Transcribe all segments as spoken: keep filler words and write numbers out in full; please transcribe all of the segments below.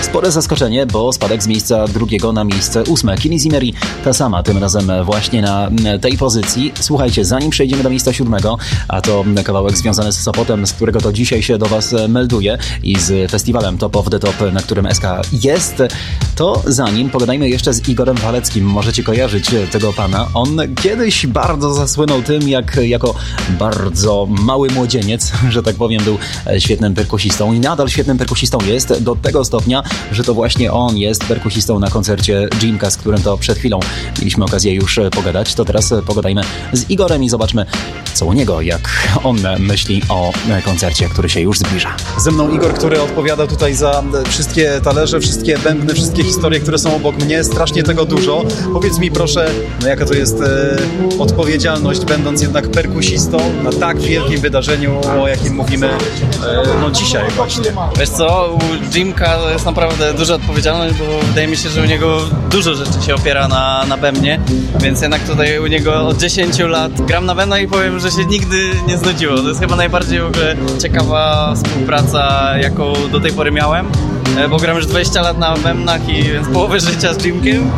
Spore zaskoczenie, bo spadek z miejsca drugiego na miejsce ósme. Kimi Zimeri, ta sama, tym razem właśnie na tej pozycji. Słuchajcie, zanim przejdziemy do miejsca siódmego, a to kawałek związany z Sopotem, z którego to dzisiaj się do Was melduje i z festiwalem Top of the Top, na którym S K jest, to zanim pogadajmy jeszcze z Igorem Waleckim. Możecie kojarzyć tego pana. On kiedyś bardzo zasłynął tym, jak jako bardzo mały młodzieniec, że tak powiem, był świetnym perkusistą i nadal świetnym perkusistą jest, do tego stopnia, że to właśnie on jest perkusistą na koncercie Jimka, z którym to przed chwilą mieliśmy okazję już pogadać. To teraz pogadajmy z Igorem i zobaczmy, co u niego, jak on myśli o koncercie, który się już zbliża. Ze mną Igor, który odpowiada tutaj za wszystkie talerze, wszystkie bębny, wszystkie historie, które są obok mnie. Strasznie tego dużo. Powiedz mi proszę, no jaka to jest e, odpowiedzialność, będąc jednak perkusistą na tak wielkim wydarzeniu, o jakim mówimy e, no dzisiaj właśnie. Wiesz co, u Jimka jest naprawdę duża odpowiedzialność, bo wydaje mi się, że u niego dużo rzeczy się opiera na, na bębnie, więc jednak tutaj u niego od dziesięciu lat gram na bębnach i powiem, że się nigdy nie znudziło. To jest chyba najbardziej w ogóle ciekawa współpraca, jaką do tej pory miałem, bo gram już dwadzieścia lat na bębnach i więc połowę życia z Jimkiem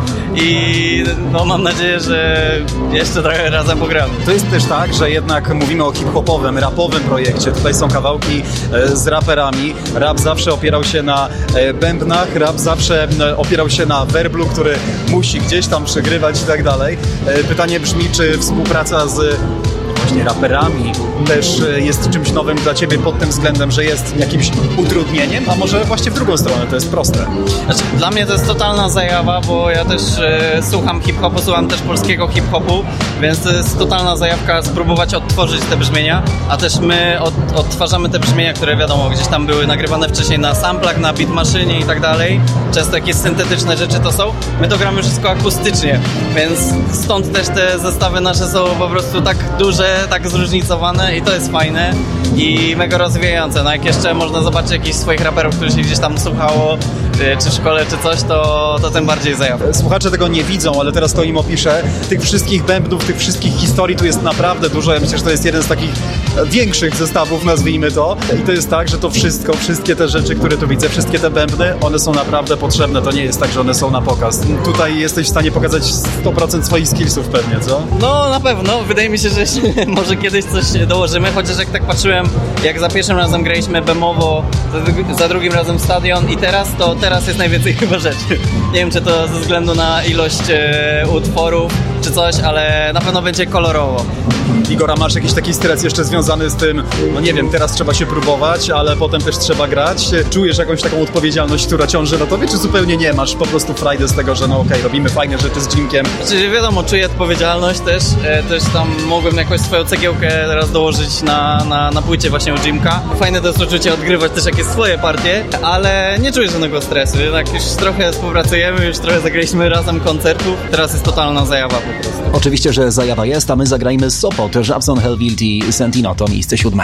i no mam nadzieję, że jeszcze trochę razem pogramy. To jest też tak, że jednak mówimy o hip-hopowym, rapowym projekcie. Tutaj są kawałki z raperami. Rap zawsze opierał się na bębnach, rap zawsze opierał się na werblu, który musi gdzieś tam przegrywać i tak dalej. Pytanie brzmi, czy współpraca z właśnie raperami też jest czymś nowym dla Ciebie pod tym względem, że jest jakimś utrudnieniem, a może właśnie w drugą stronę to jest proste? Znaczy, dla mnie to jest totalna zajawa, bo ja też e, słucham hip-hopu, słucham też polskiego hip-hopu, więc to jest totalna zajawka spróbować odtworzyć te brzmienia, a też my od, odtwarzamy te brzmienia, które wiadomo, gdzieś tam były nagrywane wcześniej na samplach, na beatmaszynie i tak dalej. Często jakieś syntetyczne rzeczy to są. My to gramy wszystko akustycznie, więc stąd też te zestawy nasze są po prostu tak duże, tak zróżnicowane i to jest fajne i mega rozwijające. No jak jeszcze można zobaczyć jakichś swoich raperów, których się gdzieś tam słuchało, czy w szkole, czy coś, to, to tym bardziej zajawa. Słuchacze tego nie widzą, ale teraz to im opiszę. Tych wszystkich bębnów, tych wszystkich historii tu jest naprawdę dużo. Ja myślę, że to jest jeden z takich większych zestawów, nazwijmy to. I to jest tak, że to wszystko, wszystkie te rzeczy, które tu widzę, wszystkie te bębny, one są naprawdę potrzebne. To nie jest tak, że one są na pokaz. Tutaj jesteś w stanie pokazać sto procent swoich skillsów pewnie, co? No na pewno. Wydaje mi się, że może kiedyś coś dołożymy, chociaż jak tak patrzyłem, jak za pierwszym razem graliśmy bemowo, za, za drugim razem stadion i teraz, to teraz jest najwięcej chyba rzeczy. Nie wiem, czy to ze względu na ilość e, utworów, czy coś, ale na pewno będzie kolorowo. Igora, masz jakiś taki stres jeszcze związany z tym, no nie wiem, teraz trzeba się próbować, ale potem też trzeba grać? Czujesz jakąś taką odpowiedzialność, która ciąży na tobie, czy zupełnie nie? Masz po prostu frajdę z tego, że no okej, okay, robimy fajne rzeczy z Jimkiem? Znaczy, wiadomo, czuję odpowiedzialność też, e, też tam mogłem jakoś swoją cegiełkę teraz dołożyć na, na, na płycie właśnie u Jimka. Fajne to jest uczucie odgrywać też jakieś swoje partie, ale nie czuję żadnego stresu, jednak już trochę współpracujemy, już trochę zagraliśmy razem koncertów, teraz jest totalna zajawa po prostu. Oczywiście, że zajawa jest, a my zagrajmy Sopot, Żabson, Helwild i Sentino, to miejsce siódme.